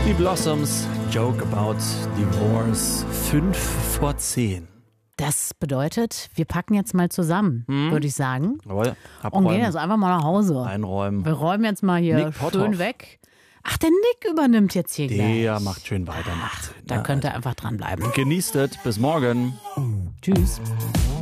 Die Blossoms, Joke About Divorce, 5:10. Das bedeutet, wir packen jetzt mal zusammen, würde ich sagen. Jawohl, Und abräumen, gehen jetzt einfach mal nach Hause. einräumen. Wir räumen jetzt mal hier Nick Potthoff. schön weg. Ach, der Nick übernimmt jetzt hier Der gleich. macht schön weiter. Da könnt ihr einfach dranbleiben. Genießt es. Bis morgen. Tschüss.